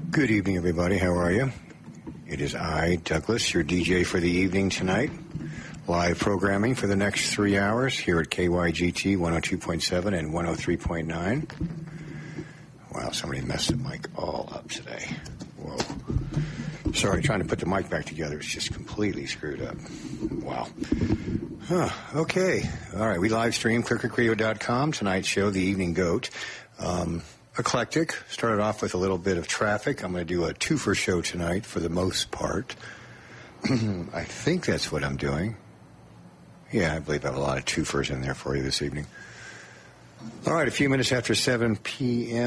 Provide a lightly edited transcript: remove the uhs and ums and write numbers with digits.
Good evening, everybody. How are you? It is I, Douglas, your DJ for the evening tonight. Live programming for the next 3 hours here at KYGT 102.7 and 103.9. Wow, somebody messed the mic all up today. Whoa. Sorry, trying to put the mic back together. It's just completely screwed up. Wow. Okay. All right, we live stream clearcreekradio.com. Tonight's show, The Evening Goat. Eclectic. Started off with a little bit of traffic. I'm going to do a twofer show tonight for the most part. I think that's what I'm doing. Yeah, I believe I have a lot of twofers in there for you this evening. All right, a few minutes after 7 p.m.